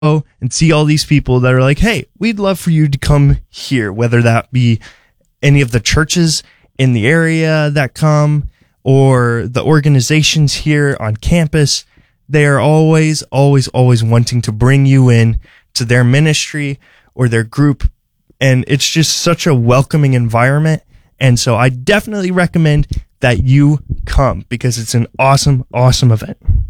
and see all these people that are like, hey, we'd love for you to come here, whether that be any of the churches in the area that come or the organizations here on campus. They are always wanting to bring you in to their ministry or their group. And it's just such a welcoming environment. And so I definitely recommend that you come because it's an awesome event.